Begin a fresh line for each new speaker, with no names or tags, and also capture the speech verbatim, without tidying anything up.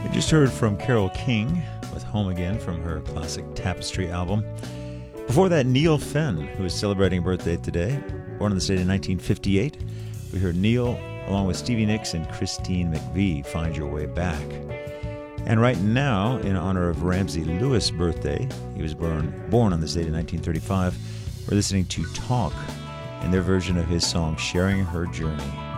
We just heard from Carole King with Home Again from her classic Tapestry album. Before that, Neil Fenn, who is celebrating a birthday today, born in the state in nineteen fifty-eight. We heard Neil, along with Stevie Nicks and Christine McVie, Find Your Way Back. And right now, in honor of Ramsey Lewis' birthday, he was born, born on this date in nineteen thirty-five, we're listening to Talk in their version of his song, Sharing Her Journey.